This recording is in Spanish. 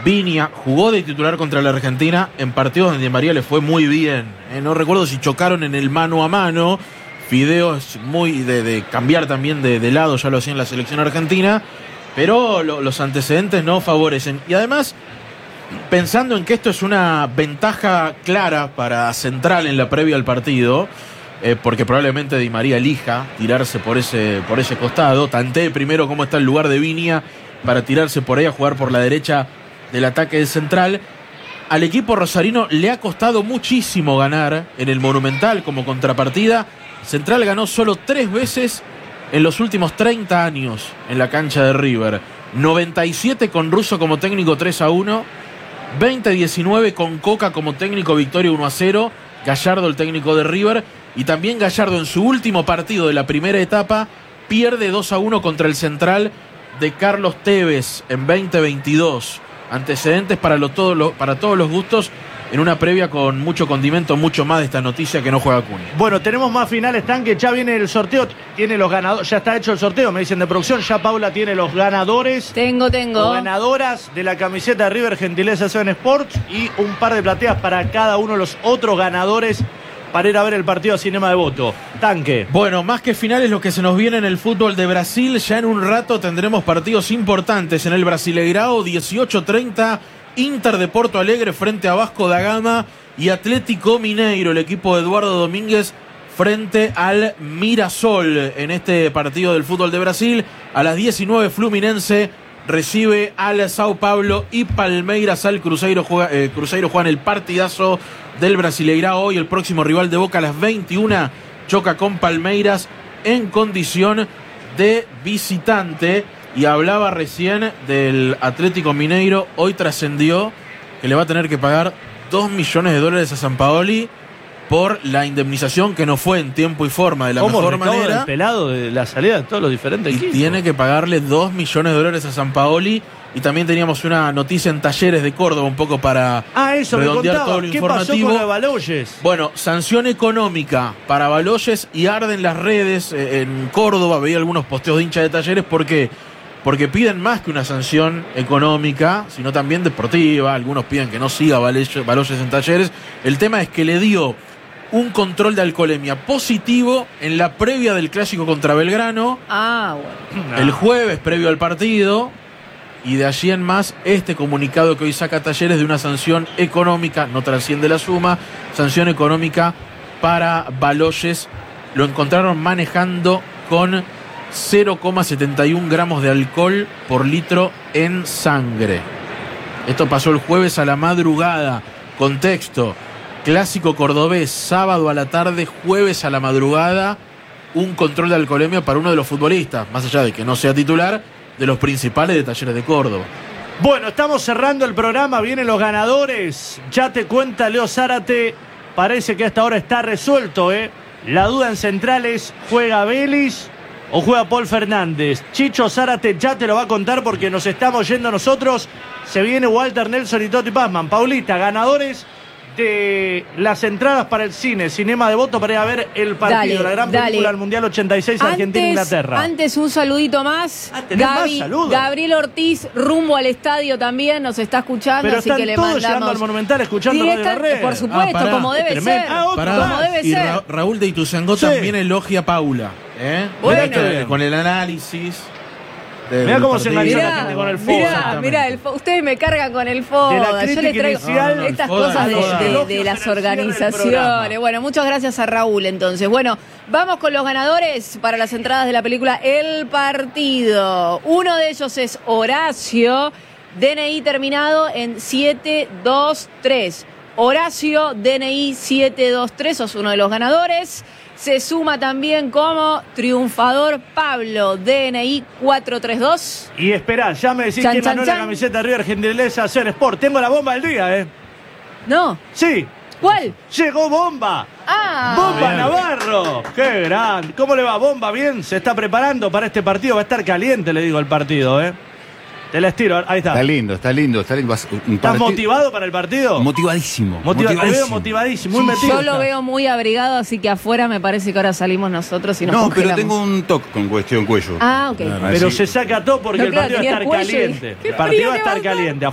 Viña jugó de titular contra la Argentina en partidos donde Di María le fue muy bien. No recuerdo si chocaron en el mano a mano. Fideo es muy de cambiar también de lado, ya lo hacía en la selección argentina, pero los antecedentes no favorecen. Y además, pensando en que esto es una ventaja clara para Central en la previa al partido, porque probablemente Di María elija tirarse por ese costado, tantee primero cómo está el lugar de Viña para tirarse por ahí a jugar por la derecha del ataque de Central. Al equipo rosarino le ha costado muchísimo ganar en el Monumental como contrapartida. Central ganó solo 3 veces en los últimos 30 años en la cancha de River. 97 con Russo como técnico, 3-1. 20-19 con Coca como técnico, victoria 1-0. Gallardo, el técnico de River. Y también Gallardo en su último partido de la primera etapa pierde 2-1 contra el Central de Carlos Tevez en 2022. Antecedentes para todos los gustos en una previa con mucho condimento, mucho más de esta noticia que no juega Acuña. Bueno, tenemos más finales, Tanque. Ya viene el sorteo, tiene los ganadores, ya está hecho el sorteo, me dicen de producción. Ya Paula tiene los ganadores. Tengo. O ganadoras de la camiseta de River, gentileza Seven Sports, y un par de plateas para cada uno de los otros ganadores para ir a ver el partido a Cinema de Voto. Tanque. Bueno, más que finales, lo que se nos viene en el fútbol de Brasil. Ya en un rato tendremos partidos importantes en el Brasileirao. 18:30, Inter de Porto Alegre frente a Vasco da Gama y Atlético Mineiro, el equipo de Eduardo Domínguez, frente al Mirassol en este partido del fútbol de Brasil. A las 19, Fluminense recibe al Sao Paulo y Palmeiras al Cruzeiro. Cruzeiro juega en el partidazo del Brasileirao hoy. El próximo rival de Boca a las 21 choca con Palmeiras en condición de visitante. Y hablaba recién del Atlético Mineiro. Hoy trascendió que le va a tener que pagar $2 millones a Sampaoli por la indemnización que no fue en tiempo y forma de la mejor manera. El pelado de la salida de todos los diferentes equipos. Tiene que pagarle $2 millones a Sampaoli. Y también teníamos una noticia en Talleres de Córdoba, un poco para eso redondear todo lo ¿Qué informativo. pasó con lo de Baloyes? Bueno, sanción económica para Baloyes y arden las redes en Córdoba. Veía algunos posteos de hinchas de Talleres porque piden más que una sanción económica, sino también deportiva. Algunos piden que no siga Baloyes en Talleres. El tema es que le dio un control de alcoholemia positivo en la previa del clásico contra Belgrano. Bueno. El jueves previo al partido. Y de allí en más, este comunicado que hoy saca Talleres de una sanción económica, no trasciende la suma, sanción económica para Baloyes. Lo encontraron manejando con 0,71 gramos de alcohol por litro en sangre. Esto pasó el jueves a la madrugada. Contexto: clásico cordobés, sábado a la tarde, jueves a la madrugada, un control de alcoholemia para uno de los futbolistas, más allá de que no sea titular, de los principales de Talleres de Córdoba. Bueno, estamos cerrando el programa, vienen los ganadores. Ya te cuenta Leo Zárate, parece que hasta ahora está resuelto, La duda en centrales, ¿juega Vélez o juega Paul Fernández? Chicho Zárate ya te lo va a contar porque nos estamos yendo nosotros. Se viene Walter Nelson y Toti Pazman. Paulita, ganadores de las entradas para el cine, Cinema de Voto, para ir a ver el partido, la gran película del Mundial 86, Argentina-Inglaterra. Antes un saludito más. Más saludos. Gabriel Ortiz, rumbo al estadio también, nos está escuchando. Pero así están que le todos mandamos llegando al Monumental escuchando Radio La Red. Por supuesto, como debe ser. Como debe ser. Raúl de Ituzaingó también elogia a Paula. Bueno. Con el análisis. Mirá cómo se enganchó la gente con el FODA. Mirá, ustedes me cargan con el FODA. Yo les traigo estas cosas de las organizaciones. Bueno, muchas gracias a Raúl entonces. Bueno, vamos con los ganadores para las entradas de la película El Partido. Uno de ellos es Horacio, DNI terminado en 723. Horacio, DNI 723, sos uno de los ganadores. Se suma también como triunfador Pablo, DNI 432. Y esperá, ya me decís quién ganó la camiseta de River, gentileza Seven Sport. Tengo la bomba del día, No. Sí. ¿Cuál? Llegó Bomba. Bomba bien. Navarro. Qué grande. ¿Cómo le va, Bomba? Bien, se está preparando para este partido. Va a estar caliente, le digo, el partido, Te la estiro, ahí está. Está lindo. ¿Estás motivado para el partido? Motivadísimo. Te veo motivadísimo, muy metido. Yo lo veo muy abrigado, así que afuera me parece que ahora salimos nosotros y nos congelamos. pero tengo un toque con cuestión cuello. Ok. Pero se saca todo porque el partido va a estar caliente. El partido va a estar caliente.